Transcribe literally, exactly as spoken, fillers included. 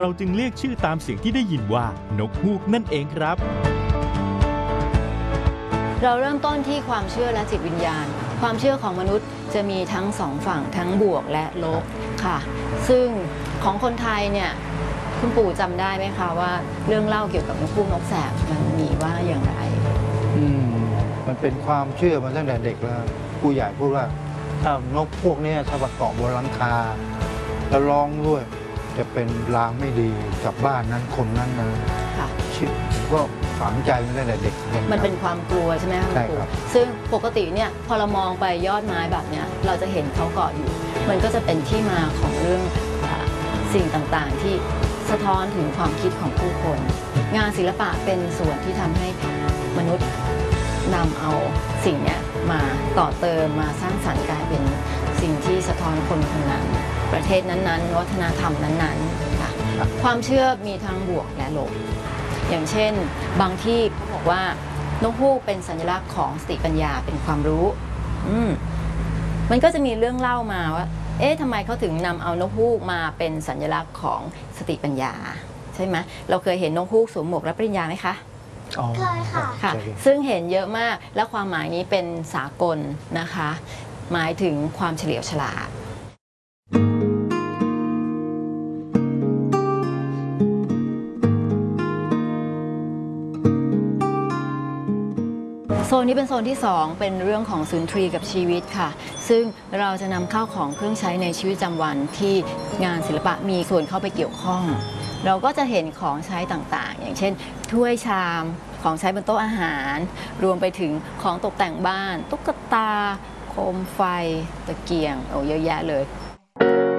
เราจึงเรียกชื่อตามเสียงที่ได้ยินว่านกฮูกนั่นเองครับเราเริ่มต้นที่ความเชื่อและจิตวิญญาณความเชื่อของมนุษย์จะมีทั้งสองฝั่งทั้งบวกและลบค่ะซึ่งของคนไทยเนี่ยคุณปู่จำได้ไหมคะว่าเรื่องเล่าเกี่ยวกับนกฮูกนกแสกมันมีว่าอย่างไรอืมมันเป็นความเชื่อมาตั้งแต่เด็กแล้วผู้ใหญ่พูดว่าถ้านกพวกนี้ถ้ามาเกาะบนหลังคาแล้วร้องด้วยจะเป็นลางไม่ดีกับบ้านนั้นคนนั้นนะค่ะก็ฝังใจมาตั้งแต่เด็กมันเป็นความกลัวใช่ไหมคะคุณปู่ซึ่งปกติเนี่ยพอเรามองไปยอดไม้แบบเนี้ยเราจะเห็นเขาเกาะอยู่มันก็จะเป็นที่มาของเรื่องสิ่งต่างๆที่สะท้อนถึงความคิดของผู้คนงานศิลปะเป็นส่วนที่ทำให้มนุษย์นำเอาสิ่งนี้มาต่อเติมมาสร้างสรรค์กลายเป็นสิ่งที่สะท้อนคนคนนั้นประเทศนั้นๆวัฒนธรรมนั้นๆค่ะความเชื่อมีทั้งบวกและลบอย่างเช่นบางที่เขาบอกว่านกฮูกเป็นสัญลักษณ์ของสติปัญญาเป็นความรู้อืมมันก็จะมีเรื่องเล่ามาว่าเอ๊ะทำไมเขาถึงนำเอานกฮูกมาเป็นสัญลักษณ์ของสติปัญญาใช่ไหมเราเคยเห็นนกฮูกสวมหมวกรับปริญญาไหมคะเคยค่ะค่ะซึ่งเห็นเยอะมากและความหมายนี้เป็นสากลนะคะหมายถึงความเฉลียวฉลาดโซนนี้เป็นโซนที่สองเป็นเรื่องของสุนทรีกับชีวิตค่ะซึ่งเราจะนำข้าวของเครื่องใช้ในชีวิตประจำวันที่งานศิลปะมีส่วนเข้าไปเกี่ยวข้องเราก็จะเห็นของใช้ต่างๆอย่างเช่นถ้วยชามของใช้บนโต๊ะอาหารรวมไปถึงของตกแต่งบ้านตุ๊กตาโคมไฟตะเกียงโอ้เยอะแยะเลย